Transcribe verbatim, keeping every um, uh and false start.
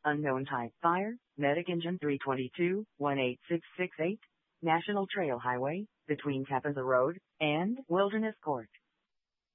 Unknown type fire, medic engine three twenty-two, one eight six six eight, National Trail Highway, between Capitol Road and Wilderness Court.